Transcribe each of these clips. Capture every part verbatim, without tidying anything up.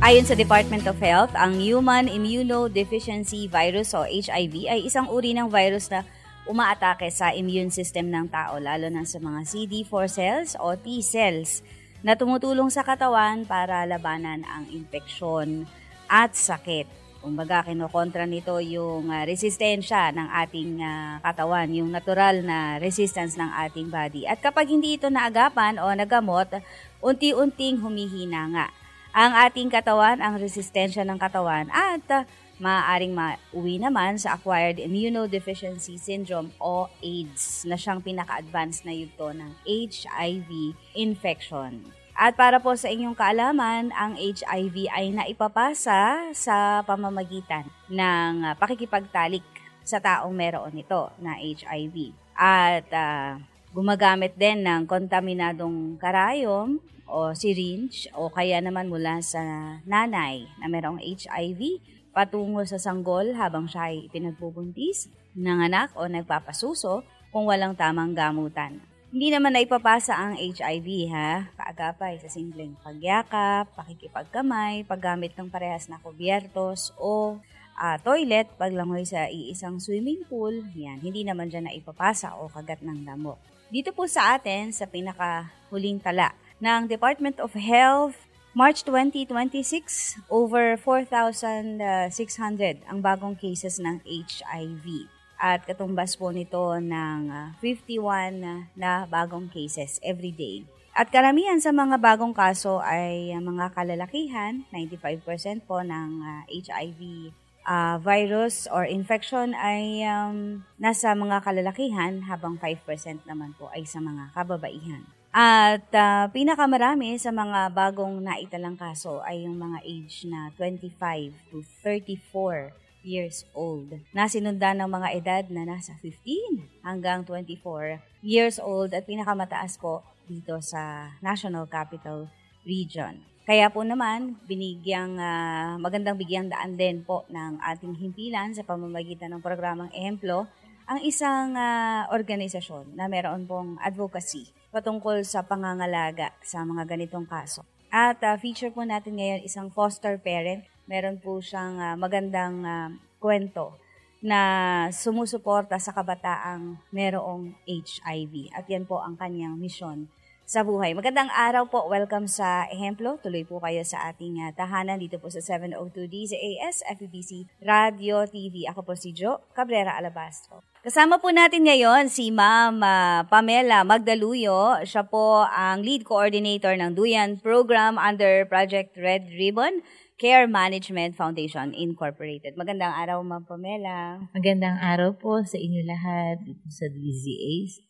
Ayon sa Department of Health, ang Human Immunodeficiency Virus o H I V ay isang uri ng virus na umaatake sa immune system ng tao, lalo na sa mga C D four cells o T cells na tumutulong sa katawan para labanan ang infeksyon at sakit. Kumbaga, kinokontra nito yung uh, resistensya ng ating uh, katawan, yung natural na resistance ng ating body. At kapag hindi ito naagapan o nagamot, unti-unting humihina nga ang ating katawan, ang resistensya ng katawan, at uh, maaaring mauwi naman sa Acquired Immunodeficiency Syndrome o AIDS na siyang pinaka-advanced na yugto ng H I V infection. At para po sa inyong kaalaman, ang H I V ay naipapasa sa pamamagitan ng uh, pakikipagtalik sa taong meron nito na H I V. At uh, gumagamit din ng kontaminadong karayom o syringe o kaya naman mula sa nanay na merong H I V patungo sa sanggol habang siya ay pinagbubuntis, nanganak o nagpapasuso kung walang tamang gamutan. Hindi naman na ipapasa ang H I V ha, kaagapay sa simpleng pagyakap, pakikipagkamay, paggamit ng parehas na kubyertos o uh, toilet, paglangoy sa iisang swimming pool, yan, hindi naman dyan na ipapasa o kagat ng damo. Dito po sa atin, sa pinakahuling tala ng Department of Health, March twenty twenty-six, over four thousand six hundred ang bagong cases ng H I V. At katumbas po nito ng fifty-one na bagong cases every day. At karamihan sa mga bagong kaso ay mga kalalakihan, ninety-five percent po ng H I V uh, virus or infection ay um, nasa mga kalalakihan, habang five percent naman po ay sa mga kababaihan. At uh, pinakamarami sa mga bagong naitalang kaso ay yung mga age na twenty-five to thirty-four years old, na sinundan ng mga edad na nasa fifteen hanggang twenty-four years old, at pinakamataas po dito sa National Capital Region. Kaya po naman, binigyang, uh, magandang bigyang daan din po ng ating himpilan sa pamamagitan ng programang Ehemplo, ang isang uh, organisasyon na meron pong advocacy patungkol sa pangangalaga sa mga ganitong kaso. At uh, feature po natin ngayon isang foster parent. Meron po siyang uh, magandang uh, kwento na sumusuporta sa kabataang merong H I V. At yan po ang kanyang misyon sa buhay. Magandang araw po. Welcome sa Ehemplo. Tuloy po kayo sa ating uh, tahanan dito po sa seven oh two D Z A S F E B C Radio T V. Ako po si Jo Cabrera Alabastro. Kasama po natin ngayon si Ma'am uh, Pamela Magdaluyo. Siya po ang lead coordinator ng Duyan Program under Project Red Ribbon Care Management Foundation Incorporated. Magandang araw, Ma'am Pamela. Magandang araw po sa inyo lahat dito sa D Z A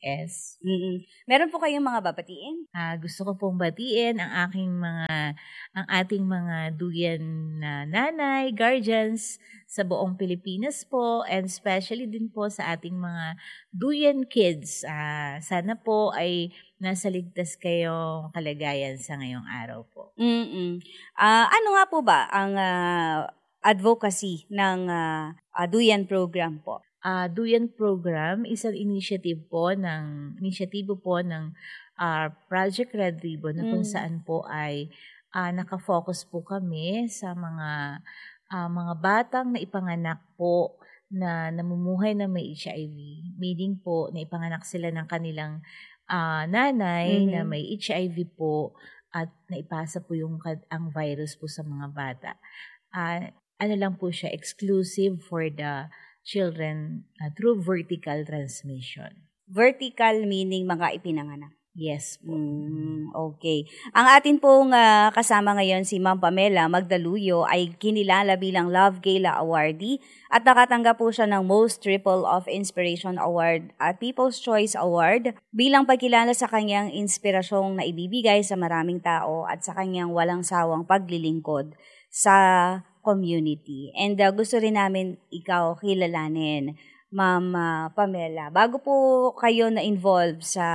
S. Mm-mm. Meron po kayong mga babatiin? Uh, gusto ko pong batiin ang aking mga, ang ating mga duyan na nanay, guardians sa buong Pilipinas po, and especially din po sa ating mga duyan kids. Uh, sana po ay nasa ligtas kayong kalagayan sa ngayong araw po. Mm-mm. Uh, ano nga po ba ang uh, advocacy ng uh, uh, Duyan Program po? Uh, Duyan Program is an initiative po ng inisyatibo po ng uh, Project Red Ribbon na kung mm. saan po ay uh, nakafocus po kami sa mga uh, mga batang na ipanganak po na namumuhay na may H I V. Meaning po na ipanganak sila ng kanilang Uh, nanay mm-hmm. na may H I V po at naipasa po yung ang virus po sa mga bata. Uh, ano lang po siya, exclusive for the children uh, through vertical transmission. Vertical meaning mga ipinanganak? Yes po. Mm, okay. Ang atin pong uh, kasama ngayon si Ma'am Pamela Magdaluyo ay kinilala bilang Love Gala Awardee at nakatanggap po siya ng Most Triple of Inspiration Award at People's Choice Award bilang pagkilala sa kanyang inspirasyong na ibibigay sa maraming tao at sa kanyang walang sawang paglilingkod sa community. And uh, gusto rin namin ikaw kilalanin, Ma'am uh, Pamela. Bago po kayo na-involve sa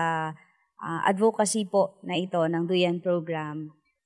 Uh, advocacy po na ito ng Duyan Program,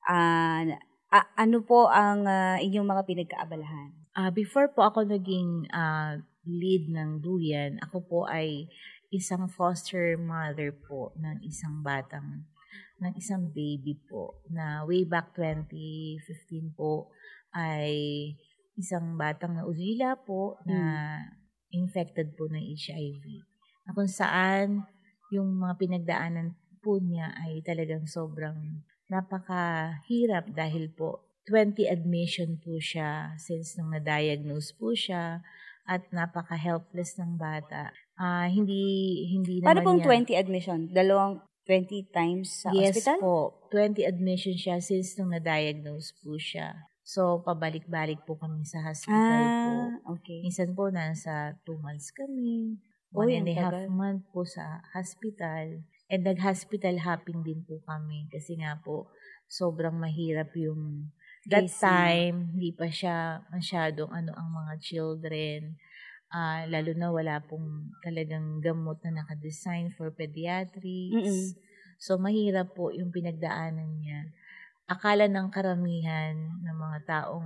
uh, uh, ano po ang uh, inyong mga pinagkaabalahan? Uh, before po ako naging uh, lead ng Duyan, ako po ay isang foster mother po ng isang batang ng isang baby po na way back twenty fifteen po ay isang batang naulila po na infected po ng H I V. Na kung saan yung mga pinagdaanan po niya ay talagang sobrang napakahirap dahil po twenty admission po siya since nung na-diagnose po siya at napaka-helpless ng bata. Ah, hindi hindi Paano naman pong niya twenty admission? Dalawang twenty times sa Yes hospital? po, twenty admission siya since nung na-diagnose po siya. So, pabalik-balik po kami sa hospital po. Ah, okay. Minsan po nasa two months kami, Uy, one and ang a half tagal. month po sa hospital. And nag-hospital hopping din po kami kasi nga po sobrang mahirap yung that Case niya. time, hindi pa siya masyadong ano ang mga children. Ah, lalo na wala pong talagang gamot na naka-design for pediatrics. Mm-mm. So, mahirap po yung pinagdaanan niya. Akala ng karamihan ng mga taong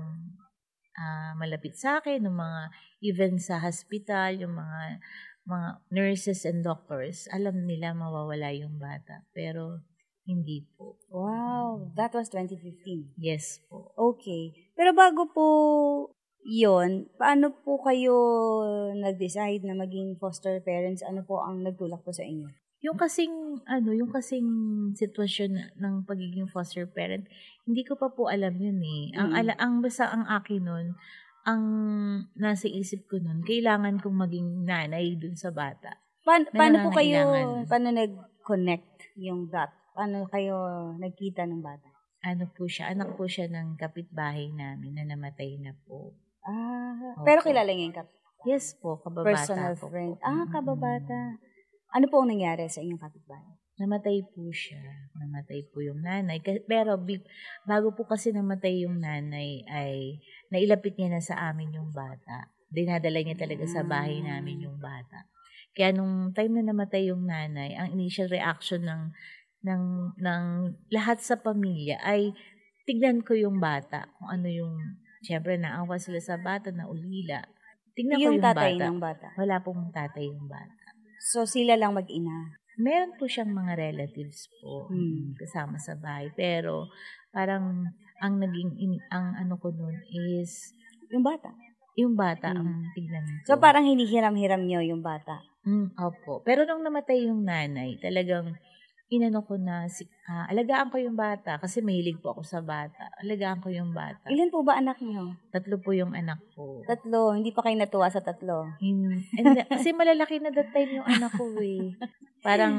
ah, malapit sa akin, ng mga even sa hospital, yung mga mga nurses and doctors, alam nila mawawala yung bata. Pero, hindi po. Wow, that was twenty fifteen. Yes po. Okay. Pero bago po yon, paano po kayo nag-decide na maging foster parents? Ano po ang nagtulak po sa inyo? Yung kasing, ano, yung kasing sitwasyon ng pagiging foster parent, hindi ko pa po alam yun eh. Ang, Mm. ala, ang basta ang akin nun, ang nasa isip ko nun, kailangan kong maging nanay dun sa bata. Pa- Na paano po kayo, nangangailangan. paano nag-connect yung dot? Paano kayo nagkita ng bata? Ano po siya, anak po siya ng kapitbahay namin na namatay na po. Ah, Opo. pero kilala niyo yung kap- Yes po, kababata personal po friend. po. Ah, Mm. kababata. Ano po ang nangyari sa inyong kapitbahay? Namatay po siya. Namatay po yung nanay. Ka- Pero bi- bago po kasi namatay yung nanay ay nailapit niya na sa amin yung bata. Dinadala niya talaga sa bahay namin yung bata. Kaya nung time na namatay yung nanay, ang initial reaction ng ng ng lahat sa pamilya ay tignan ko yung bata. Kung ano yung, siyempre naawa sila sa bata na ulila. Tignan ko Yung yung tatay bata. ng bata. Wala pong tatay yung bata. So, sila lang mag-ina. Meron po siyang mga relatives po Hmm. kasama sa bahay. Pero parang ang naging, in- ang ano ko nun is, Yung bata. yung bata Hmm. ang tignan ko. So, parang hinihiram-hiram niyo yung bata. Mm, opo. Pero nung namatay yung nanay, talagang inano ko na, si, ah, alagaan ko yung bata kasi mahilig po ako sa bata. Alagaan ko yung bata. Ilan po ba anak niyo? Tatlo po yung anak ko. Tatlo. Hindi pa kayo natuwa sa tatlo. In, and, kasi malalaki na that time yung anak ko eh. Parang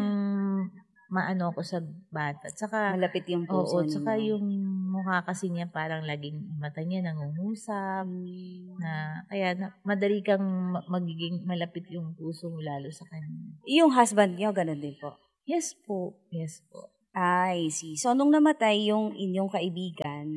maano ako sa bata. Tsaka, Malapit yung puso oo, tsaka ninyo. yung mukha kasi niya parang laging mata niya nangungusap. Hmm. Na, kaya na, madali kang ma- magiging malapit yung puso mo lalo sa kanya. Yung husband niyo, ganun din po. Yes po. Yes po. I see. So, nung namatay yung inyong kaibigan,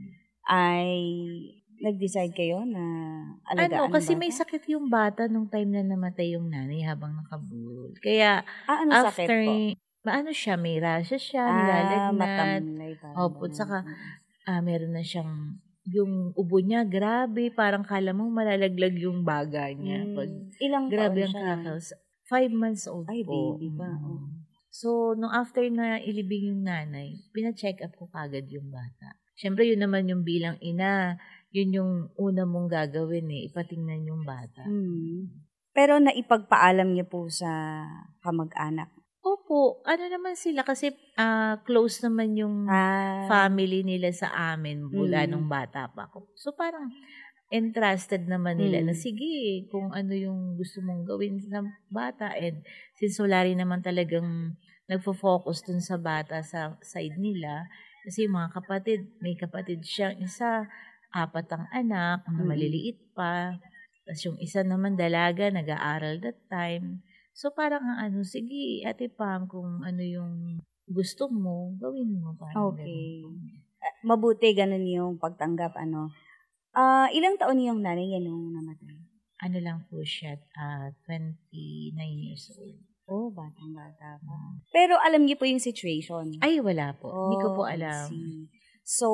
ay nag-decide kayo na alagaan Ano, kasi ng bata? may sakit yung bata nung time na namatay yung nanay habang nakaburol. Kaya, Ah, ano sakit after, po? maano siya, may rashes siya, Ah, nilalagnat. matamlay parang Opo, ganun. tsaka, ah, meron na siyang, yung ubo niya, grabe, parang kala mo malalaglag yung baga niya. Hmm. Pag, Ilang grabe taon ang siya? kakals. Five months old Ay, po. baby pa. Mm. Oh. So, nung after na ilibing yung nanay, pina-check up ko kagad yung bata. Siyempre, yun naman yung bilang ina, yun yung una mong gagawin eh, ipatingnan yung bata. Hmm. Pero naipagpaalam niyo po sa kamag-anak? Opo, ano naman sila kasi ah, close naman yung Ah, family nila sa amin mula Mm. nung bata pa ako. So parang entrusted naman nila Mm. na sige, kung ano yung gusto mong gawin sa bata. And since wala rin naman talagang nagfo-focus dun sa bata sa side nila, kasi yung mga kapatid, may kapatid siyang isa, apat ang anak, na Mm. maliliit pa. Tapos yung isa naman dalaga, nag-aaral that time. So parang ang ano, sige, Ate Pam, kung ano yung gusto mo, gawin mo. Parang Okay. ganun. Ah, mabuti ganun yung pagtanggap, ano. Ah, ilang taon yung nanay yan nung namatay? Ano lang po siya, ah, twenty-nine years old. Oh, batang-bata pa. Pero alam niyo po yung situation? Ay, wala po. Hindi ko po Oh, I alam. see. So,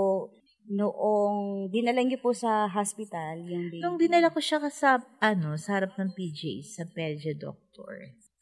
noong dinala niyo po sa hospital yung baby. Nung dinala ko siya sa, ano, sa harap ng P J, sa pedia doctor,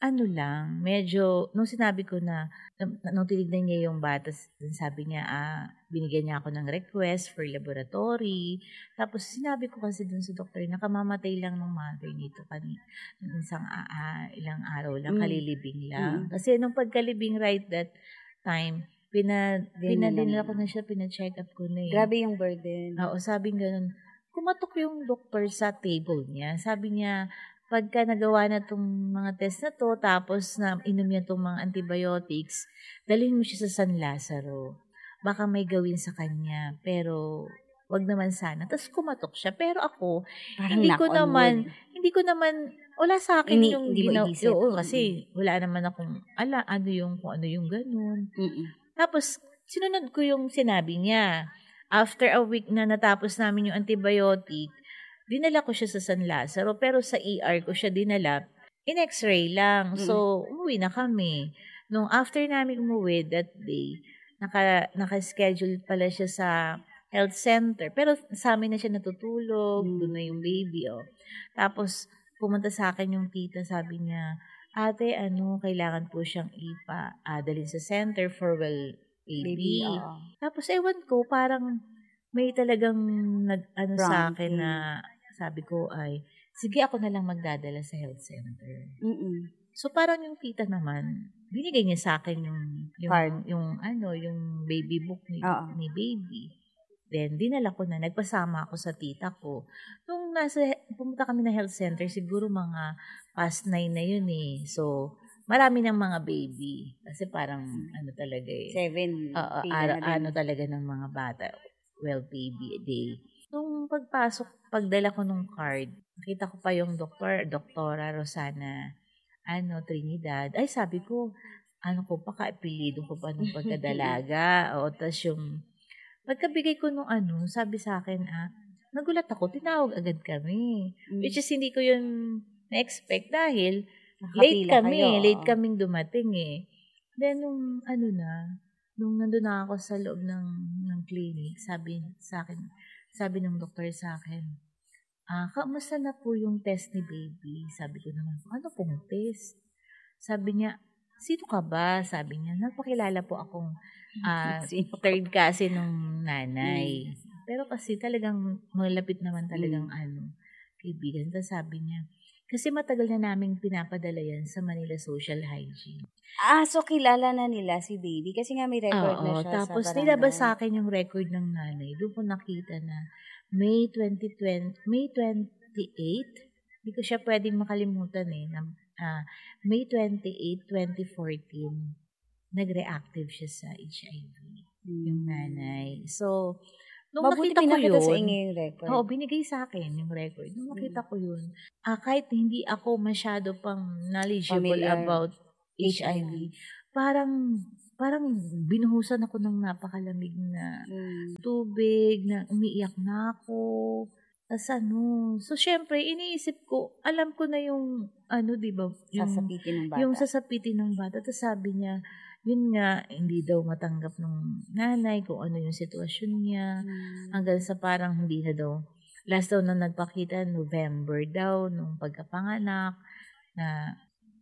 ano lang, medyo, nung sinabi ko na, nung nung tinignan niya yung bata, sabi niya, ah, binigyan niya ako ng request for laboratory. Tapos sinabi ko kasi dun sa doktor, nakamamatay lang ng mother nito kani, nung isang ah, ah, ilang araw lang, Mm. kalilibing lang. Mm. Kasi nung pagkalibing right that time, pina, Dinala pinadinala mo ko na. na siya, pina-check up ko na eh. Grabe yung burden. Oo, sabi ganun. Kumatok yung doktor sa table niya. Sabi niya, pagka nagawa na itong mga test na to, tapos na inom niya itong mga antibiotics, dalhin mo siya sa San Lazaro. Baka may gawin sa kanya, pero wag naman sana. Tapos kumatok siya. Pero ako, Parang hindi knock ko on naman, wood. hindi ko naman, wala sa akin Ini- yung hindi mo ginaw. inisip. Oo, kasi wala naman akong, ala, ano yung, kung ano yung ganun. Mm-mm. Tapos, sinunod ko yung sinabi niya. After a week na natapos namin yung antibiotic, dinala ko siya sa San Lazaro, pero sa E R ko siya dinala, in X-ray lang. So, umuwi na kami. Nung after namin umuwi that day, naka, naka-schedule pala siya sa health center. Pero sa amin na siya natutulog, Mm. doon na yung baby, oh. Tapos, pumunta sa akin yung tita, sabi niya, ate, ano, kailangan po siyang ipa, ah, dalhin sa center for well baby. Baby, oo. Tapos, ewan ko, parang may talagang nag, ano sa akin Prompting. na sabi ko ay, sige ako na lang magdadala sa health center. Mm-mm. So, parang yung tita naman, binigay niya sa akin yung, yung, Card. yung, ano, yung baby book ni, Oo. ni baby. Then, dinala ko na, nagpasama ako sa tita ko. Nung nasa, pumunta kami na health center, siguro mga past nine na yun eh. So, marami ng mga baby. Kasi parang, ano talaga eh. Seven. Oo, pila ara, na din. ano talaga ng mga bata. Well, baby day. Nung pagpasok, pagdala ko nung card, nakita ko pa yung doktor, Doktora Rosana, ano, Trinidad. Ay, sabi ko, ano ko pa, kaapelido ko pa nung pagkadalaga. O, tas yung, pagkabigay ko nung ano, sabi sa akin, ah, nagulat ako, tinawag agad kami. Mm. Which is, hindi ko yun na-expect dahil late Nakapila kami, kayo, oo. late kaming dumating eh. Then, nung ano na, nung nandun na ako sa loob ng, ng clinic, sabi sa akin, sabi ng doktor sa akin, ah, kamusta na po yung test ni baby? Sabi ko naman, ano pong test? Sabi niya, sino ka ba? Sabi niya, napakilala po akong ah, Sino ka third cousin ng nanay. Pero kasi talagang malapit naman talagang Mm. ano, kaibigan. Tapos sabi niya, kasi matagal na naming pinapadala yan sa Manila Social Hygiene. Ah, so kilala na nila si baby kasi nga may record na Oo, siya tapos sa barangay. nilabas sa akin yung record ng nanay. Doon ko nakita na May twenty twenty, May twenty-eight, hindi ko siya pwedeng makalimutan eh, na, ah, May twenty-eighth, twenty fourteen, nag-reactive siya sa H I V, yung nanay. So, nung Mabuti nakita ko pinakita yun, sa inyo yung record. oo, binigay sa akin yung record. Nung nakita ko yun, ah, kahit hindi ako masyado pang knowledgeable Familiar. about H I V, parang, parang binuhusan ako ng napakalamig na Mm. tubig, na umiiyak na ako. Tapos ano, so syempre, iniisip ko, alam ko na yung, ano, di ba, yung, Sasapitin ng bata. yung sasapitin ng bata. Tapos sabi niya, yun nga, hindi daw matanggap ng nanay kung ano yung sitwasyon niya. Mm. Hanggang sa parang hindi na daw, last daw na nagpakita, November daw, nung pagkapanganak, na,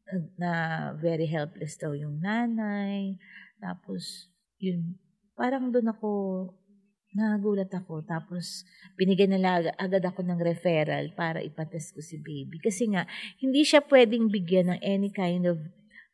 na very helpless daw yung nanay. Tapos, yun, parang doon ako, nagulat ako. Tapos, binigyan nila ag- agad ako ng referral para ipatest ko si baby. Kasi nga, hindi siya pwedeng bigyan ng any kind of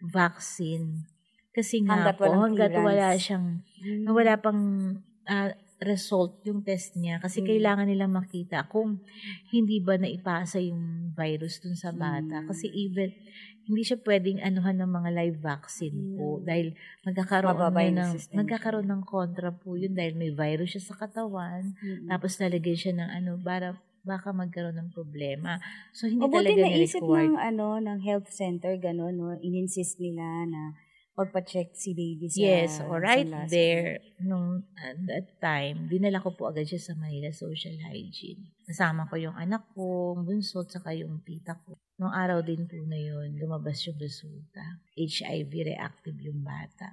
vaccine. Kasi nga Hanggat po, walang hanggat clearance. wala siyang, Mm. wala pang ah, result yung test niya. Kasi Mm. kailangan nilang makita kung hindi ba naipasa yung virus dun sa bata. Mm. Kasi even, hindi siya pwedeng anuhan ng mga live vaccine po. Mm. Dahil magkakaroon Mababa yun yung ng, resistensya. magkakaroon ng kontra po yun dahil may virus siya sa katawan. Mm. Tapos nalagyan siya ng ano, para baka magkaroon ng problema. So, hindi Mabuti talaga naisip na-required. ng, ano, ng health center, gano'n, no? In-insist nila na pagpa-check si baby sa Yes, so right San Lazaro. there, nung at that time, dinala ko po agad siya sa Manila Social Hygiene. Kasama ko yung anak ko, yung bunso, saka yung tita ko. Nung araw din po na yun, lumabas yung resulta. H I V reactive yung bata.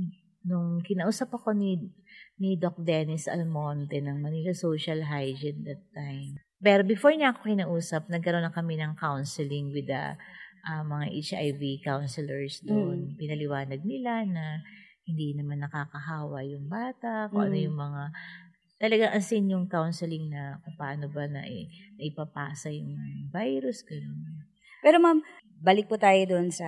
Nung kinausap ako ni, ni Doc Dennis Almonte ng Manila Social Hygiene that time. Pero before niya ako kinausap, nagkaroon na kami ng counseling with the uh, mga H I V counselors doon. Mm. Pinaliwanag nila na hindi naman nakakahawa yung bata, kung mm. ano yung mga, talaga as in yung counseling na kung paano ba na, eh, na ipapasa yung virus. Ganun. Pero ma'am, balik po tayo doon sa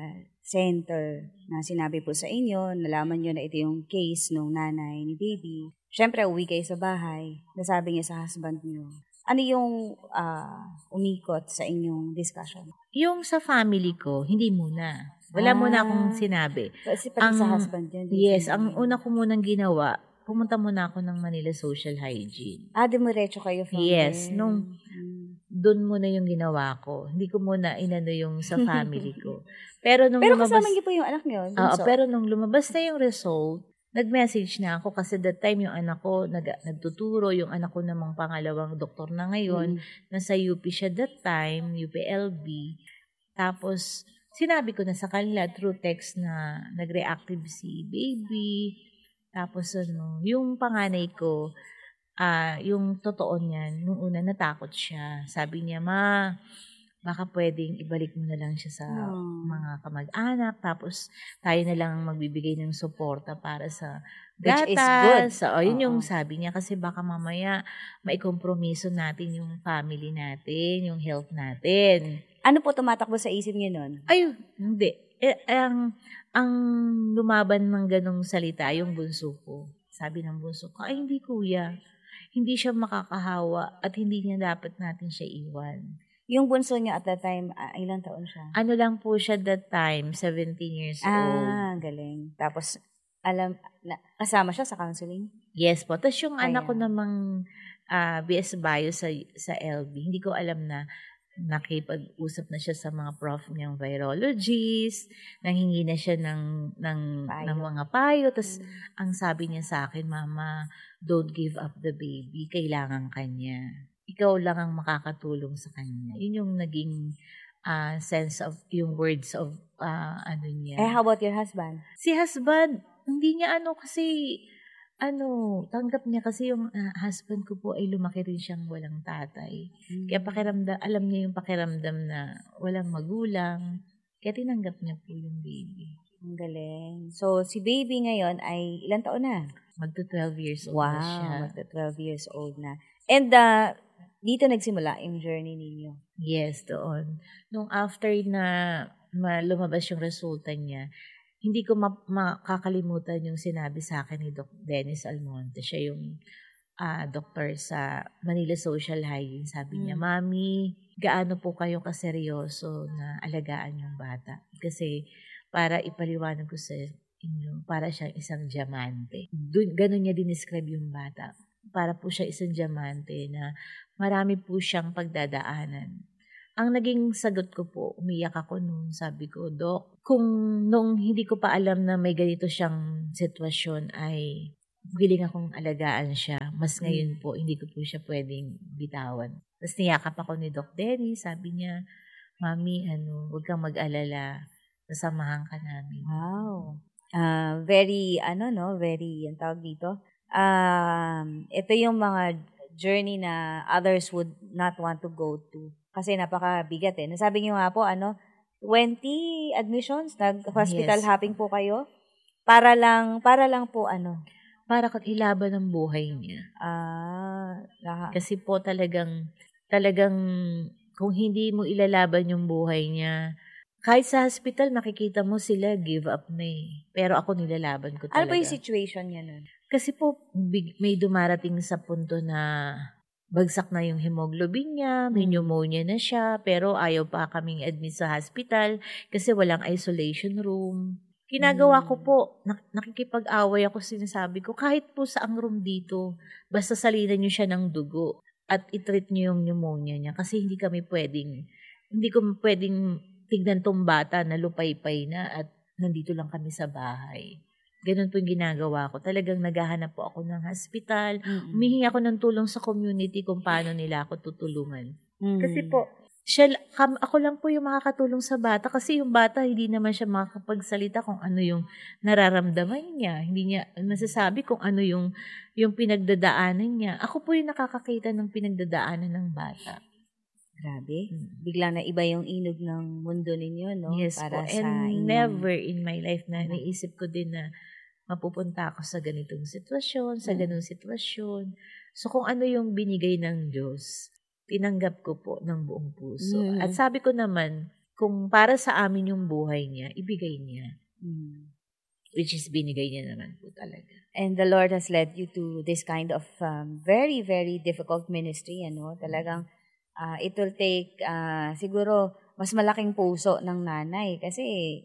center na sinabi po sa inyo, nalaman nyo na ito yung case ng nanay ni baby. Siyempre, uwi kayo sa bahay, nasabi niya sa husband niyo. Ano yung uh, umikot sa inyong discussion? Yung sa family ko, hindi muna. Wala ah, muna akong sinabi. Kasi pati ang, sa husband yun. Yes, ang una ko munang ginawa, pumunta muna ako ng Manila Social Hygiene. Ah, dumiretso kayo from Yes, there. nung doon muna yung ginawa ko. Hindi ko muna inano yung sa family ko. Pero nung pero lumabas, kasama niyo po yung anak niyo? Oo, uh, pero nung lumabas na yung result, nag-message na ako kasi that time yung anak ko nag, nagtuturo, yung anak ko namang pangalawang doktor na ngayon, mm. nasa U P siya that time, U P L B. Tapos, sinabi ko na sa kanila through text na nag-reactive si baby. Tapos, ano, yung panganay ko, ah uh, yung totoo niyan, nung una natakot siya. Sabi niya, ma, baka pwedeng ibalik mo na lang siya sa hmm. mga kamag-anak, tapos tayo na lang magbibigay ng suporta para sa gatas. Which is good. So, oh, yun uh-huh. yung sabi niya, kasi baka mamaya maikompromiso natin yung family natin, yung health natin. Ano po tumatakbo sa isip niyo nun? Ay, hindi. Eh, ang, ang lumaban ng ganong salita, yung bunso ko. Sabi ng bunso ko, ay hindi kuya. Hindi siya makakahawa at hindi niya dapat natin siya iwan. Yung bunso niya at that time, uh, ilang taon siya? Ano lang po siya that time, seventeen years ah, old. Ah, galing. Tapos, alam, na, kasama siya sa counseling? Yes po. Tapos yung Ayan. anak ko namang uh, B S Bio sa, sa L B, hindi ko alam na nakipag-usap na siya sa mga prof niyang virologist, nanghingi na siya ng, ng, ng mga payo. Tapos, hmm. ang sabi niya sa akin, Mama, don't give up the baby. Kailangan kanya. Ikaw lang ang makakatulong sa kanya. Yun yung naging uh, sense of, yung words of, uh, ano niya. Eh, how about your husband? Si husband, hindi niya ano kasi, ano, tanggap niya kasi yung uh, husband ko po ay lumaki rin siyang walang tatay. Hmm. Kaya pakiramdam, alam niya yung pakiramdam na walang magulang. Kaya tinanggap niya po yung baby. Ang galing. So, si baby ngayon ay ilang taon na? Magto twelve years old wow, na siya. Wow, magto twelve years old na. And uh, dito nagsimula yung journey ninyo? Yes, doon. Nung after na lumabas yung resulta niya, hindi ko ma- makakalimutan yung sinabi sa akin ni Doc Dennis Almonte. Siya yung uh, doktor sa Manila Social Hygiene. Sabi niya, hmm. Mami, gaano po kayo kaseryoso na alagaan yung bata? Kasi para ipaliwanag ko sa inyo, para siyang isang diamante. Dun, ganun niya dinescribe yung bata. Para po siya isang diamante na marami po siyang pagdadaanan. Ang naging sagot ko po, umiyak ako noon. Sabi ko, Dok, kung nung hindi ko pa alam na may ganito siyang sitwasyon ay willing akong alagaan siya. Mas ngayon po, hindi ko po siya pwedeng bitawan. Tapos niyakap ako ni Doc Denny. Sabi niya, Mami, ano, huwag kang mag-alala. Nasamahan ka namin. Wow. Uh, very, ano no, very, ang tawag dito, um, ito yung mga journey na others would not want to go to. Kasi napakabigat eh. Nasabi niyo nga po, ano, twenty admissions, nag-hospital yes. hopping po kayo? Para lang, para lang po, ano? Para ilaban ang buhay niya. Ah. Lahat. Kasi po talagang, talagang, kung hindi mo ilalaban yung buhay niya, kahit sa hospital, makikita mo sila give up na eh. Pero ako nilalaban ko talaga. Ano ba yung situation niya nun? Kasi po, big, may dumarating sa punto na bagsak na yung hemoglobin niya, may pneumonia na siya, pero ayaw pa kaming admit sa hospital kasi walang isolation room. Ginagawa ko po, nakikipag-away ako, sinasabi ko, kahit po sa ang room dito, basta salinan niyo siya ng dugo at itreat niyo yung pneumonia niya kasi hindi kami pwedeng, hindi ko pwedeng tignan tong bata na lupay-pay na at nandito lang kami sa bahay. Ganun po yung ginagawa ko. Talagang naghahanap po ako ng hospital. Mm-hmm. Humihingi ako ng tulong sa community kung paano nila ako tutulungan. Mm-hmm. Kasi po, siya, ako lang po yung makakatulong sa bata kasi yung bata hindi naman siya makakapagsalita kung ano yung nararamdaman niya. Hindi niya nasasabi kung ano yung, yung pinagdadaanan niya. Ako po yung nakakakita ng pinagdadaanan ng bata. Grabe. Mm. Biglang na iba yung inog ng mundo ninyo, no? Yes Para po. sa And inyong... never in my life na anak. naisip ko din na mapupunta ako sa ganitong sitwasyon, sa Mm. ganung sitwasyon. So kung ano yung binigay ng Diyos, tinanggap ko po ng buong puso. Mm. At sabi ko naman, kung para sa amin yung buhay niya, ibigay niya. Mm. Which is binigay niya naman po talaga. And the Lord has led you to this kind of um, very, very difficult ministry, ano? Talagang uh, it will take uh, siguro mas malaking puso ng nanay kasi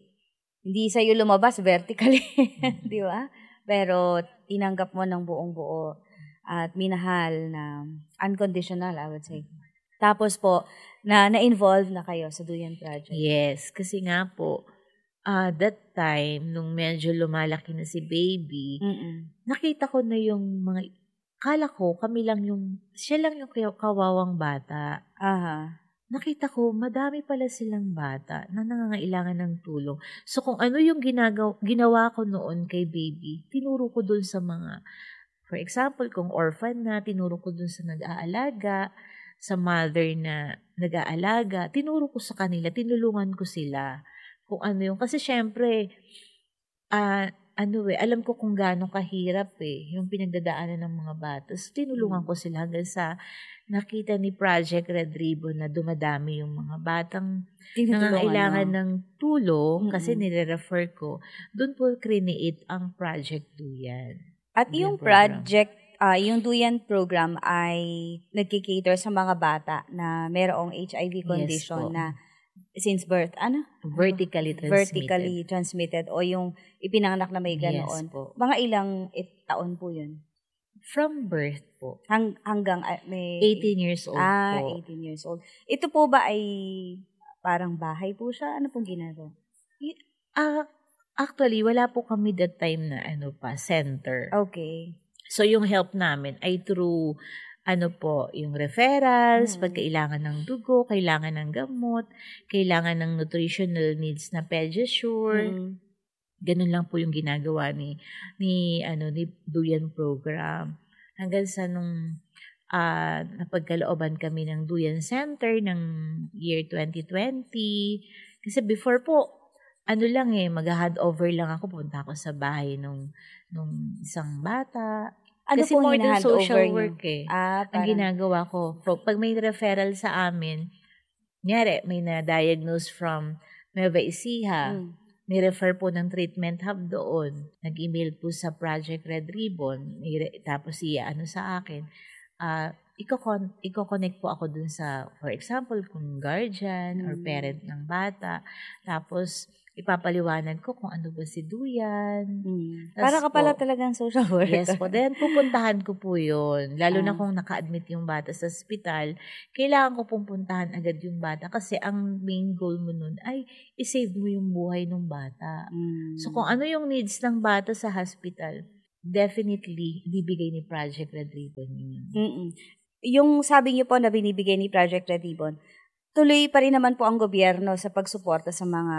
hindi sa'yo lumabas vertically, di ba? Pero tinanggap mo ng buong buo at minahal na unconditional, I would say. Tapos po, na na-involve na kayo sa Duyan Project. Yes, kasi nga po, uh, that time, nung medyo lumalaki na si baby, Mm-mm. nakita ko na yung mga, kala ko, kami lang yung, siya lang yung kawawang bata. Aha. Nakita ko, madami pala silang bata na nangangailangan ng tulong. So, kung ano yung ginagaw, ginawa ko noon kay baby, tinuro ko dun sa mga, for example, kung orphan na, tinuro ko dun sa nag-aalaga, sa mother na nag-aalaga, tinuro ko sa kanila, tinulungan ko sila. Kung ano yung, kasi syempre, ah, uh, ano eh, alam ko kung gaano kahirap eh, yung pinagdadaanan ng mga bata. So, tinulungan ko sila hanggang sa nakita ni Project Red Ribbon na dumadami yung mga batang nangangailangan ng tulong, mm-hmm. kasi nire-refer ko, doon po create ang Project Duyan. At Duyan yung program. project, uh, yung Duyan program ay nagkikater sa mga bata na mayroong H I V condition, yes, na since birth, ano? Vertically transmitted. Vertically transmitted o yung ipinanganak na may ganoon. Yes po. Mga ilang it, taon po yun? From birth po. Hang, hanggang uh, may... eighteen years old ah, po. Ah, eighteen years old. Ito po ba ay parang bahay po siya? Ano pong ginagawa? Uh, actually, wala po kami that time na ano pa, center. Okay. So, yung help namin ay through... ano po, yung referrals, hmm. pag kailangan ng dugo, kailangan ng gamot, kailangan ng nutritional needs na Pediasure. Hmm. Ganun lang po yung ginagawa ni ni ano ni Duyan program. Hanggang sa nung uh, napagkalooban kami ng Duyan Center ng year twenty twenty. Kasi before po, ano lang eh, mag-hand over lang ako, punta ako sa bahay nung nung isang bata. Ano kasi more than social work eh. Ah, ang ginagawa ko. Pag may referral sa amin, nyari, may na-diagnose from Nueva Ecija, hmm. may refer po ng treatment hub doon. Nag-email po sa Project Red Ribbon, tapos iya ano sa akin. Uh, iko-con- iko-connect po ako dun sa, for example, kung guardian hmm. or parent ng bata. Tapos, ipapaliwanag ko kung ano ba si Duyan. Mm. Para ka pala po, talagang social worker. Yes po. Then, pupuntahan ko po yun. Lalo ah. na kung naka-admit yung bata sa ospital, kailangan ko pong puntahan agad yung bata kasi ang main goal mo nun ay isave mo yung buhay ng bata. Mm. So, kung ano yung needs ng bata sa hospital, definitely, bibigay ni Project Red Ribbon yun. Mm-mm. Yung sabi niyo po na binibigay ni Project Red Ribbon, tuloy pa rin naman po ang gobyerno sa pagsuporta sa mga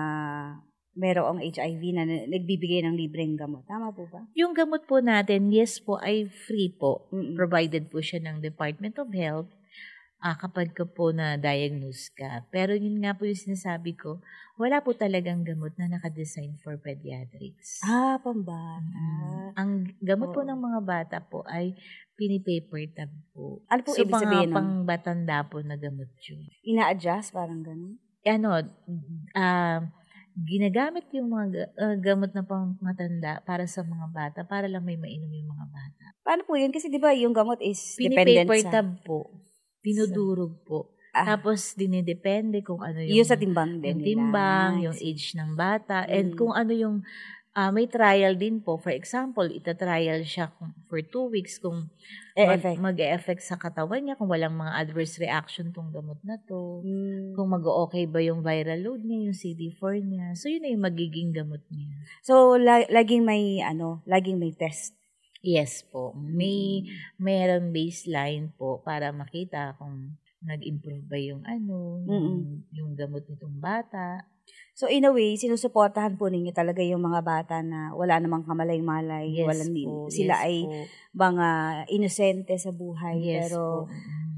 merong H I V na nagbibigay ng libreng gamot. Tama po ba? Yung gamot po natin, yes po, ay free po. Mm-mm. Provided po siya ng Department of Health ah, kapag ka po na-diagnose ka. Pero yun nga po yung sinasabi ko, wala po talagang gamot na nakadesign for pediatrics. Ah, pambata. Mm-hmm. Ang gamot oh. po ng mga bata po ay pini-paper tab po. Ano po so, ibig sabihin? So, pang batanda po na gamot yun. Ina-adjust? Parang ganun? Ano, uh, ginagamit yung mga uh, gamot na pang matanda para sa mga bata, para lang may mainom yung mga bata. Paano po yun? Kasi di ba yung gamot is dependent sa... Pini-paper tab po. Dinudurog po. Ah. Tapos, dinidepende kung ano yung... Yung sa timbang din. Yung timbang, nila. Yung age ng bata, mm. and kung ano yung... Uh, may trial din po. For example, ita-trial siya for two weeks kung mag- mag-e-effect sa katawan niya, kung walang mga adverse reaction tong gamot na to, hmm. kung mag-o-okay ba yung viral load niya, yung C D four niya. So, yun na yung magiging gamot niya. So, la- laging may, ano, laging may test? Yes po. May, hmm. mayroong baseline po para makita kung nag-improve ba yung ano, yung, yung gamot nitong bata. So, in a way, sinusuportahan po ninyo talaga yung mga bata na wala namang kamalay-malay. Yes walang, po. Sila yes ay po. mga inosente sa buhay. Yes pero po.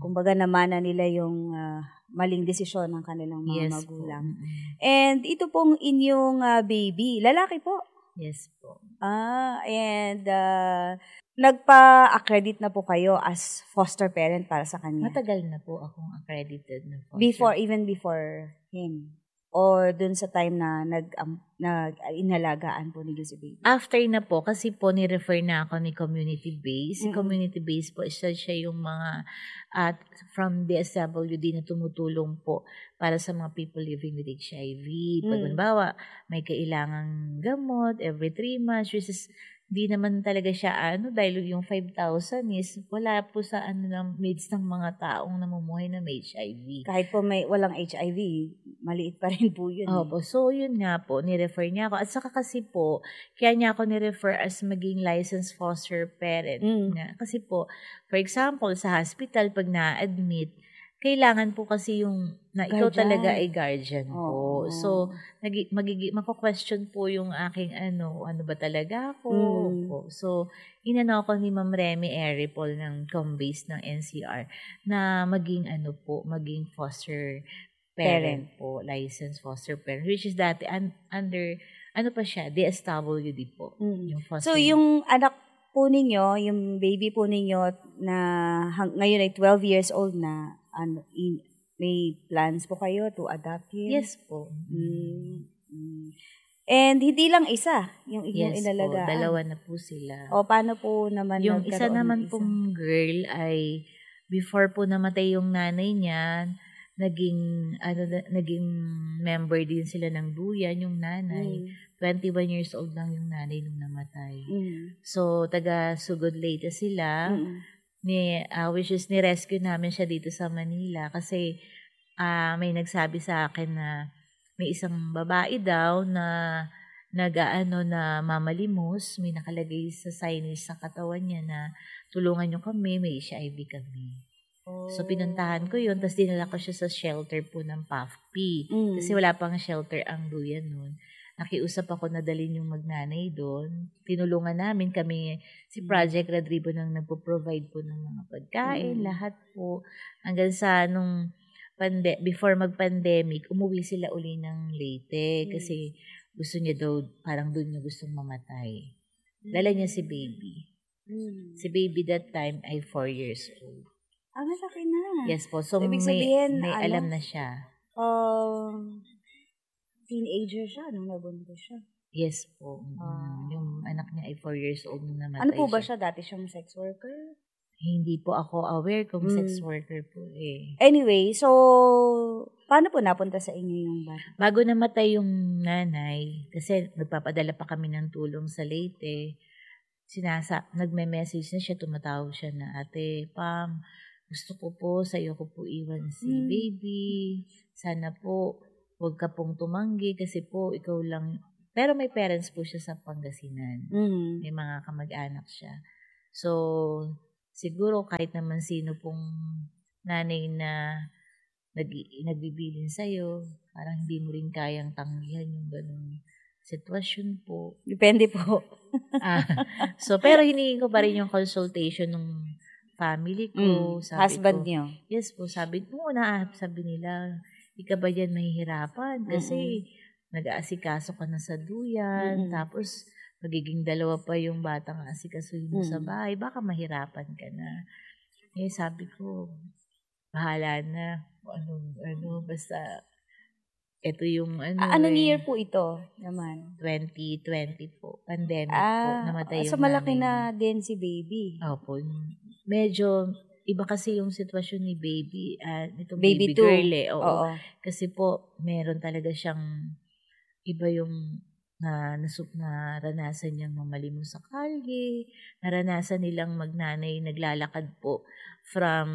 kumbaga namana nila yung uh, maling desisyon ng kanilang mga Yes magulang. po. Mm-mm. And ito pong inyong uh, baby, lalaki po? Yes po. Ah, and uh, nagpa-accredit na po kayo as foster parent para sa kanya? Matagal na po akong accredited na foster. Before, even before him? Or dun sa time na nag, um, nag inalagaan po nila si baby? After na po, kasi po ni-refer na ako ni community base. Mm-mm. Community base po, siya, siya yung mga at from D S W D na tumutulong po para sa mga people living with H I V. Pag Mm. halimbawa, may kailangang gamot every three months, which is di naman talaga siya ano, dahil yung five thousand is wala po sa ano ng needs ng mga taong namumuhay na may H I V. Kahit po may walang H I V, maliit pa rin po yun. Opo, so yun nga po, ni-refer niya ako. At saka kasi po, kaya niya ako ni-refer as maging licensed foster parent. Mm. Nga. Kasi po, for example, sa hospital, pag na-admit, kailangan po kasi yung, na ikaw Guardian. talaga ay guardian po. Oo. So, nagi, magigi, mako-question po yung aking ano, ano ba talaga ako. Mm. Po. So, inano ako ni Ma'am Remy Eripol ng Combase ng N C R na maging ano po, maging foster parent, parent po, licensed foster parent, which is dati un, under, ano pa siya, D S W D po. Mm. Yung foster. So, yung anak po ninyo, yung baby po ninyo na hang, ngayon ay twelve years old na, ano, in, may plans po kayo to adopt him? Yes po. Mm. Mm. And hindi lang isa, yung inyong Yes inalagaan. po, dalawa na po sila. O, paano po naman yung isa nagkaroon naman ng isa? pong girl ay, before po namatay yung nanay niya, naging, ano, naging member din sila ng Duyan, yung nanay. Mm. twenty-one years old lang yung nanay nung namatay. Mm. So, taga Sugod Leyte sila. Mm. Ni, uh, which is, ni-rescue namin siya dito sa Manila kasi uh, may nagsabi sa akin na may isang babae daw na nag-aano na mamalimos, may nakalagay sa signage sa katawan niya na tulungan niyo kami, may H I V kami. Oh. So, pinuntahan ko yun, tapos dinala ko siya sa shelter po ng P A F P. Mm. Kasi wala pang shelter ang Duyan nun. Nakiusap ako na dalhin yung magnanay doon. Tinulungan namin kami, si Project Red Ribbon ang nagpo-provide po ng mga pagkain, mm. lahat po. Hanggang sa nung pande- before mag-pandemic, umuwi sila uli ng Leyte mm. kasi gusto niya daw, parang doon niya gustong mamatay. Dala niya si baby. Mm. Si baby that time ay four years old. Ah, malaki na. Yes po. So, Ibig may, sabihin, may ano, alam na siya. Um, teenager siya nung nabuntis siya. Yes po. Ah. Yung anak niya ay four years old nung namatay Ano po ba siya? siya? Dati siyang sex worker? Hindi po ako aware kung Mm. sex worker po eh. Anyway, so, paano po napunta sa inyo yung bata? Bago namatay yung nanay, kasi nagpapadala pa kami ng tulong sa Leyte, sinasa, nagme-message na siya, tumatawag siya na, Ate Pam, gusto ko po, sa'yo ko po iwan si Mm. baby. Sana po, huwag ka pong tumanggi kasi po, ikaw lang. Pero may parents po siya sa Pangasinan. Mm. May mga kamag-anak siya. So, siguro kahit naman sino pong nanay na nag, nagbibilin sa'yo, parang hindi mo rin kayang tanggihan yung ganung sitwasyon po. Depende po. ah, so, pero hiningin ko pa rin yung consultation ng family ko. Mm. Sabi Husband ko, niyo? yes po, sabi ko, na sabi nila, di ka ba yan mahihirapan? Kasi, mm-hmm. nag-aasikaso ka na sa Duyan, mm-hmm. tapos, magiging dalawa pa yung batang asikasuhin mo mm-hmm. sa bahay, baka mahirapan ka na. Eh, sabi ko, bahala na. Ano, ano, basta, ito yung ano. A- anong eh, year po ito naman? twenty twenty po. Pandemic ah, po. Namatay so yung malaki nanay. na din si baby. Opo. Medyo, iba kasi yung sitwasyon ni baby. Uh, itong baby, baby too. girl eh. Oo. Oo. Kasi po, meron talaga siyang, iba yung na nasuk na naranasan niyang mamalimos sa kalye, naranasan nilang magnanay naglalakad po from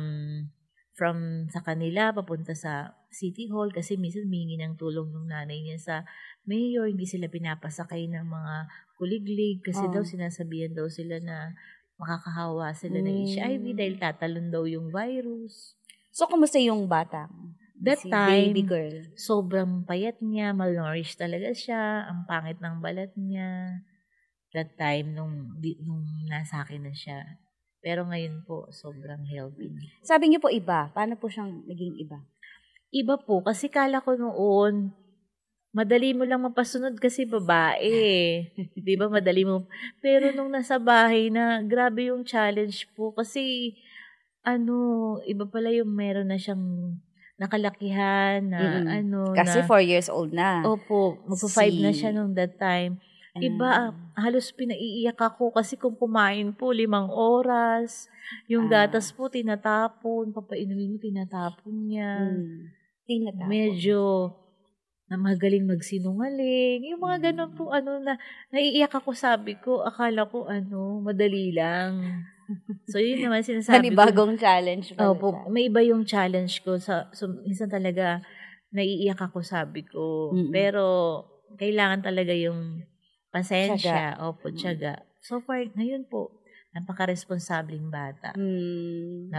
from sa kanila papunta sa City Hall kasi minsan humingi ng tulong ng nanay niya sa mayor, hindi sila pinapasakay ng mga kuliglig kasi oh. daw sinasabihan daw sila na makakahawa sila mm. ng H I V dahil tatalon daw yung virus. So, kumusta yung bata? That si time, baby girl. sobrang payat niya, malnourished talaga siya, ang pangit ng balat niya. That time, nung, nung nasa akin na siya. Pero ngayon po, sobrang healthy. Sabi niyo po iba. Paano po siyang naging iba? Iba po, kasi kala ko noon, madali mo lang mapasunod kasi babae. Di ba? Madali mo. Pero nung nasa bahay na, grabe yung challenge po. Kasi, ano, iba pala yung meron na siyang nakalakihan na, Mm-mm. ano, Kasi na, four years old na. opo, magpa-five Si- na siya nung that time. Iba, halos pinaiiyak ako kasi kung kumain po limang oras, yung Ah. gatas po tinatapon, papainumin mo tinatapon niya. Mm. Tinatapon. Medyo na magaling magsinungaling. Yung mga ganun po, ano, na naiiyak ako, sabi ko, akala ko, ano, madali lang. So, yun naman sinasabi ko. Panibagong challenge pala Opo, siya. may iba yung challenge ko. Sa, so, minsan talaga, naiiyak ako, sabi ko. Mm-mm. Pero, kailangan talaga yung pasensya. Tiyaga. Opo, tiyaga. So far, ngayon po, napaka-responsabling bata. Mm.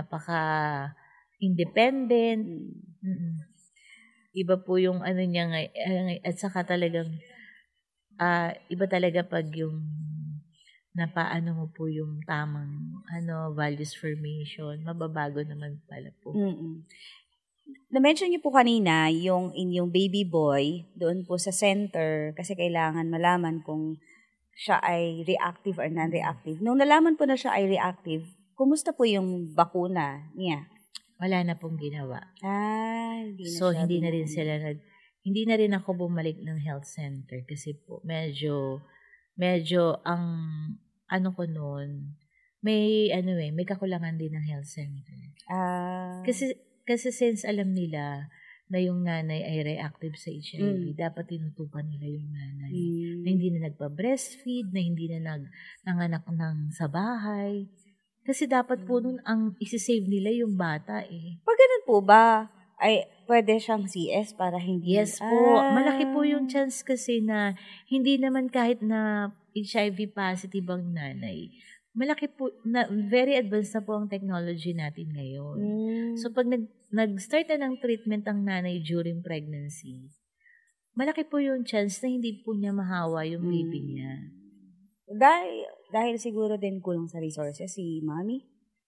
Napaka-independent. Mm. Mm-mm. Iba po yung ano niya ngay, eh, at saka talagang ah iba talaga pag yung napaano mo po yung tamang ano values formation, mababago naman pala po. Mm-mm. Na-mention niyo po kanina yung inyong baby boy doon po sa center kasi kailangan malaman kung siya ay reactive or non-reactive. Nung nalaman po na siya ay reactive, kumusta po yung bakuna niya? Wala na pong ginawa. Ah, hindi na So, siya hindi na rin bumalik. sila nag, hindi na rin ako bumalik ng health center kasi po, medyo, medyo, ang, ano ko noon, may, ano eh, may kakulangan din ng health center. Ah. Kasi, kasi since alam nila na yung nanay ay reactive sa H I V, Mm. dapat tinutukan nila yung nanay. Mm. Na hindi na nagpa-breastfeed, na hindi na nag, nanganak ng sa bahay. Kasi dapat po nun ang isi-save nila yung bata eh. Pag ganun po ba, ay pwede siyang C S para hindi... Yes po. Ah. Malaki po yung chance kasi na hindi naman kahit na H I V positive ang nanay. Malaki po, na, very advanced na po ang technology natin ngayon. Mm. So pag nag, nag-start na ng treatment ang nanay during pregnancy, malaki po yung chance na hindi po niya mahawa yung baby Mm. niya. Dahil, dahil siguro din kulang sa resources si mommy.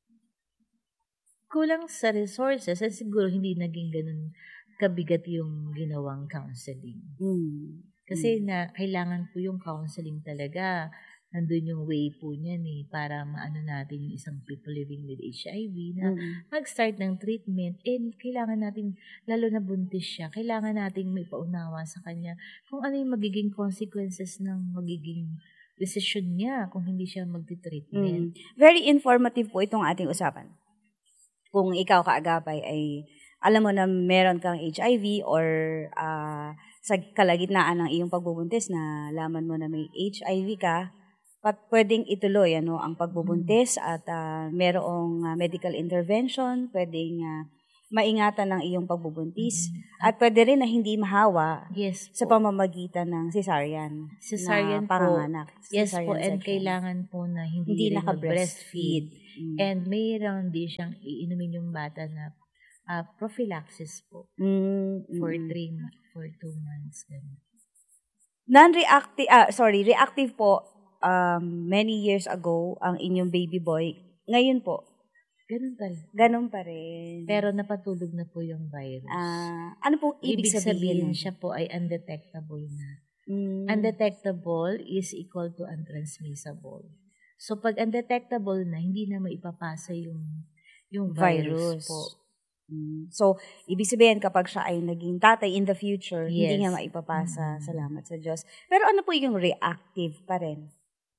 Kulang sa resources at siguro hindi naging ganun kabigat yung ginawang counseling. Mm. Kasi na kailangan po yung counseling talaga. Nandun yung way po niyan eh, para maano natin yung isang people living with H I V na Mm. mag-start ng treatment and kailangan natin, lalo na buntis siya, kailangan natin may paunawa sa kanya kung ano yung magiging consequences ng magiging decision niya kung hindi siya magti-treatment. Mm. Very informative po itong ating usapan. Kung ikaw kaagapay ay alam mo na meron kang H I V or uh, sa kalagitnaan ng iyong pagbubuntis na laman mo na may H I V ka, pat pwedeng ituloy ano ang pagbubuntis at uh, merong uh, medical intervention, pwedeng uh, maingatan ng iyong pagbubuntis Mm-hmm. at pwede rin na hindi mahawa Yes sa po. pamamagitan ng cesarean. Cesarean na po. panganganak. Yes po, Cesarean and section. kailangan po na hindi, Hindi rin naka-breastfeed. mag-breastfeed. Mm. And mayroon din siyang iinumin yung bata na uh, prophylaxis po Mm, mm, for mm. three, for two months. Ganun. Non-reactive, ah, sorry, reactive po um, many years ago ang inyong baby boy. Ngayon po, Ganun pala. ganun pa rin. Pero napatulog na po yung virus. Ah, ano pong ibig, Ibig sabihin nun? siya po ay undetectable na. Mm. Undetectable is equal to untransmissible. So pag undetectable na, hindi na maipapasa yung yung virus, Virus. po. Mm. So, ibig sabihin kapag siya ay naging tatay in the future, hindi Yes. niya maipapasa. Mm. Salamat sa Diyos. Pero ano po yung reactive pa rin?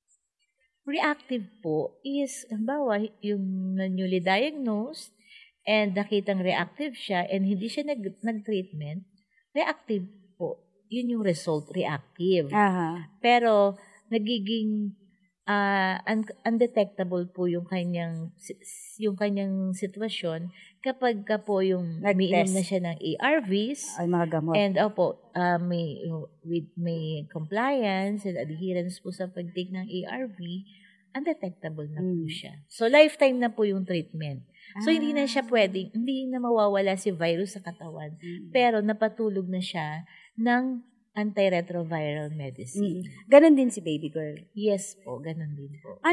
Reactive po is, halimbawa, yung newly diagnosed and nakitang reactive siya and hindi siya nag, nag-treatment, reactive po. Yun yung result, reactive. Aha. Pero, nagiging uh, un- undetectable po yung kanyang yung kanyang sitwasyon kapag ka po yung Nag-test. umiinom na siya ng A R Vs Ay, mga gamot. and opo, uh, may, with, may compliance and adherence po sa pag-take ng A R V, undetectable na po Mm. siya. So, lifetime na po yung treatment. So, Ah. hindi na siya pwedeng, hindi na mawawala si virus sa katawan. Mm. Pero, napatulog na siya ng antiretroviral medicine. Mm. Ganon din si baby girl. Yes po, ganun din po. An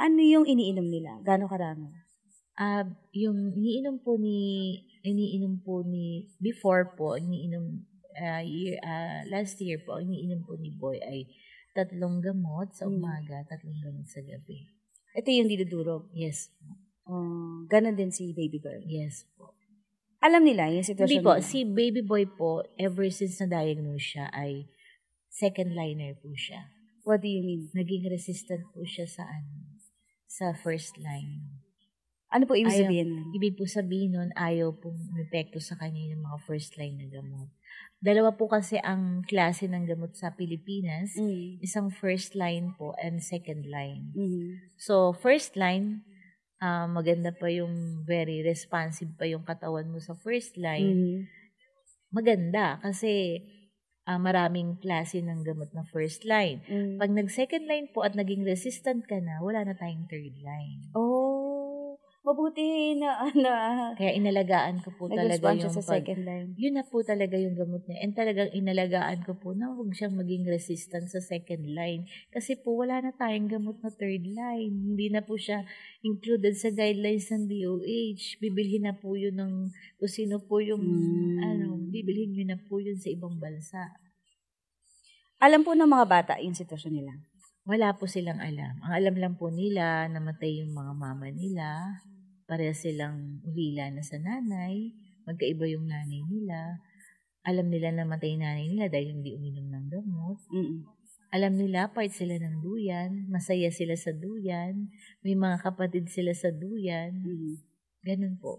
Ano yung iniinom nila? Gaano karami? Ah, yung iniinom po ni iniinom po ni before po, iniinom ah, year ah, last year po, iniinom po ni Boy ay tatlong gamot sa Mm. umaga, tatlong gamot sa gabi. Ito yung dinudurog. Yes po. Oh, ganon din si baby girl. Yes po. Alam nila yung sitwasyon Hindi po, nila. si baby boy po, ever since na-diagnose siya ay second liner po siya. What do you mean? Naging resistant po siya sa ano, sa first line. Ano po ibig Ayaw- sabihin nun? Ibig po sabihin nun, ayaw pong epekto sa kanya yung mga first line na gamot. Dalawa po kasi ang klase ng gamot sa Pilipinas. Mm. Isang first line po and second line. Mhm. So, first line, ah, maganda pa yung very responsive pa yung katawan mo sa first line. Mhm. Maganda kasi ah, maraming klase ng gamot na first line. Mm. Pag nag-second line po at naging resistant ka na, wala na tayong third line. Oh, mabuti na ano ah. Kaya inalagaan ko po talaga Nag-respond siya yung sa pag- second line. Yun na po talaga yung gamot niya. And talagang inalagaan ko po na huwag siyang maging resistant sa second line. Kasi po wala na tayong gamot na third line. Hindi na po siya included sa guidelines ng D O H. Bibilhin na po yun ng kung sino po yung Mm. ano, bibilhin nyo na po yun sa ibang bansa. Alam po ng mga bata yung sitwasyon nila. Wala po silang alam. Ang alam lang po nila, namatay yung mga mama nila. Pareha silang ulila na sa nanay. Magkaiba yung nanay nila. Alam nila namatay yung nanay nila dahil hindi uminom ng gamot. Mm. Alam nila, part sila ng duyan. Masaya sila sa duyan. May mga kapatid sila sa duyan. Mhm. Ganun po.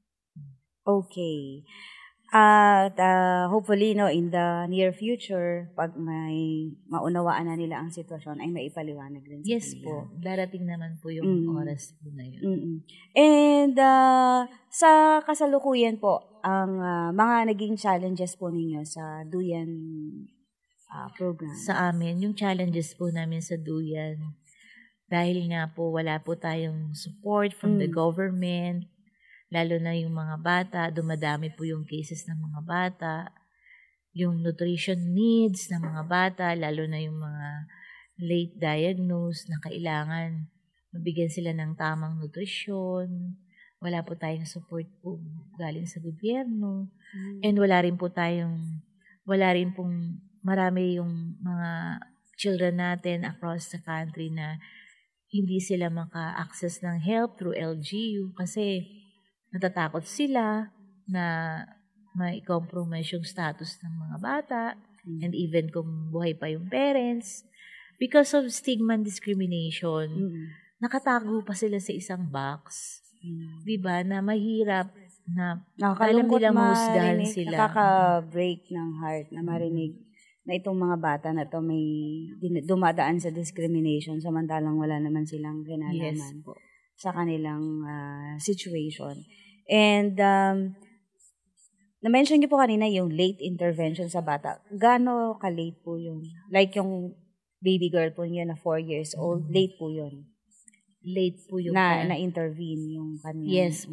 Okay. At ah, hopefully, no, in the near future, pag may maunawaan na nila ang sitwasyon, ay maipaliwanag din sa Yes kanila. po. Darating naman po yung Mm. oras po na yun. Mm-mm. And ah, sa kasalukuyan po, ang ah, mga naging challenges po ninyo sa Duyan ah, program. Sa amin, yung challenges po namin sa Duyan, dahil nga po wala po tayong support from the Mm. government, lalo na yung mga bata, dumadami po yung cases ng mga bata, yung nutrition needs ng mga bata, lalo na yung mga late diagnosed na kailangan mabigyan sila ng tamang nutrisyon. Wala po tayong support po galing sa gobyerno. Mm. And wala rin po tayong, wala rin pong marami yung mga children natin across the country na hindi sila maka-access ng help through L G U kasi natatakot sila na mai-compromise yung status ng mga bata and even kung buhay pa yung parents. Because of stigma and discrimination, Mm. nakatago pa sila sa isang box. Mm. Diba? Na mahirap na Nakakalungkot alam nilang mahusgahan marinig, sila. nakaka-break ng heart na marinig na itong mga bata na to may din- dumadaan sa discrimination samantalang wala naman silang Yes kinalaman po. sa kanilang ah, situation. And um, na-mention niyo po kanina yung late intervention sa bata. Gaano ka-late po yun? Like yung baby girl po niya na four years old, late po yun. Late po yung Na, kaya- na-intervene yung kanyang Yes